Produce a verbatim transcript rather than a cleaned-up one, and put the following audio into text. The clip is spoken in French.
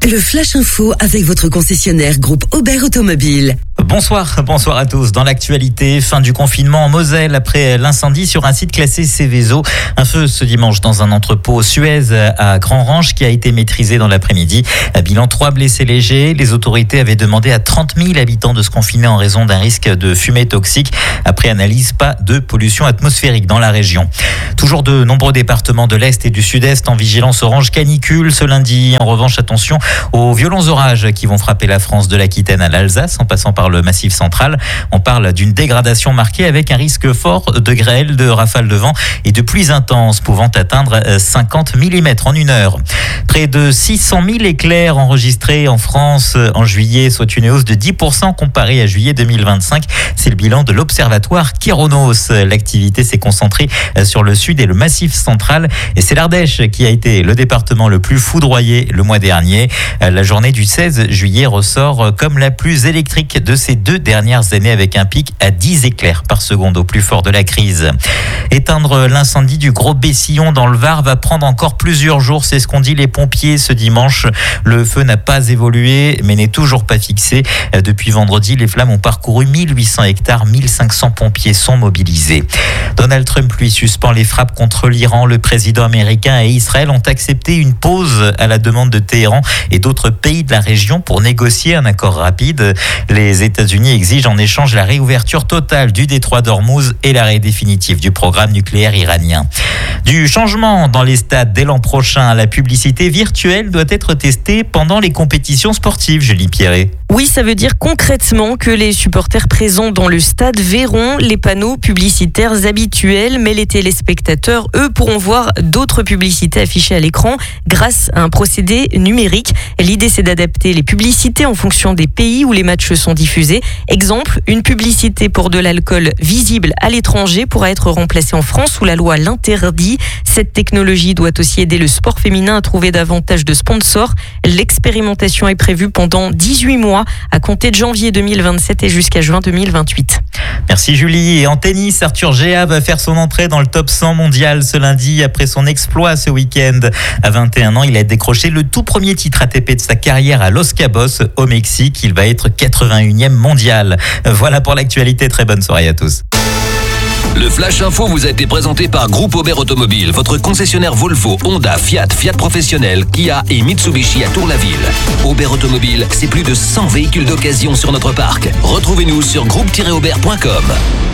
Le Flash Info avec votre concessionnaire groupe Aubert Automobile. Bonsoir, bonsoir à tous. Dans l'actualité, fin du confinement en Moselle après l'incendie sur un site classé Céveso. Un feu ce dimanche dans un entrepôt Suez à Grand-Range qui a été maîtrisé dans l'après-midi. Bilan trois blessés légers. Les autorités avaient demandé à trente mille habitants de se confiner en raison d'un risque de fumée toxique. Après analyse, pas de pollution atmosphérique dans la région. Toujours de nombreux départements de l'Est et du Sud-Est en vigilance orange canicule ce lundi. En revanche, attention aux violents orages qui vont frapper la France de l'Aquitaine à l'Alsace en passant par le Massif central. On parle d'une dégradation marquée avec un risque fort de grêle, de rafales de vent et de pluies intenses pouvant atteindre cinquante millimètres en une heure. Près de six cent mille éclairs enregistrés en France en juillet, soit une hausse de dix pour cent comparée à juillet deux mille vingt-cinq. C'est le bilan de l'observatoire Kéronos. L'activité s'est concentrée sur le sud et le Massif central. Et c'est l'Ardèche qui a été le département le plus foudroyé le mois dernier. La journée du seize juillet ressort comme la plus électrique de ces deux dernières années avec un pic à dix éclairs par seconde au plus fort de la crise. Éteindre l'incendie du Gros Bessillon dans le Var va prendre encore plusieurs jours, c'est ce qu'ont dit les pompiers ce dimanche. Le feu n'a pas évolué mais n'est toujours pas fixé. Depuis vendredi, les flammes ont parcouru mille huit cents hectares, mille cinq cents pompiers sont mobilisés. Donald Trump lui suspend les frappes contre l'Iran. Le président américain et Israël ont accepté une pause à la demande de Téhéran et d'autres pays de la région pour négocier un accord rapide. Les États-Unis exigent en échange la réouverture totale du détroit d'Ormuz et l'arrêt définitif du programme nucléaire iranien. Du changement dans les stades dès l'an prochain. La publicité virtuelle doit être testée pendant les compétitions sportives, Julie Pierret. Oui, ça veut dire concrètement que les supporters présents dans le stade verront les panneaux publicitaires habituels, mais les téléspectateurs, eux, pourront voir d'autres publicités affichées à l'écran grâce à un procédé numérique. L'idée, c'est d'adapter les publicités en fonction des pays où les matchs sont diffusés. Exemple, une publicité pour de l'alcool visible à l'étranger pourra être remplacée en France où la loi l'interdit. Cette technologie doit aussi aider le sport féminin à trouver davantage de sponsors. L'expérimentation est prévue pendant dix-huit mois, à compter de janvier deux mille vingt-sept et jusqu'à juin deux mille vingt-huit. Merci Julie. Et en tennis, Arthur Géa va faire son entrée dans le top cent mondial ce lundi après son exploit ce week-end. À vingt et un ans, il a décroché le tout premier titre A T P de sa carrière à Los Cabos au Mexique. Il va être quatre-vingt-unième mondial. Voilà pour l'actualité. Très bonne soirée à tous. Le Flash Info vous a été présenté par Groupe Aubert Automobile, votre concessionnaire Volvo, Honda, Fiat, Fiat Professionnel, Kia et Mitsubishi à Tour-la-Ville. Aubert Automobile, c'est plus de cent véhicules d'occasion sur notre parc. Retrouvez-nous sur groupe tiret aubert point com.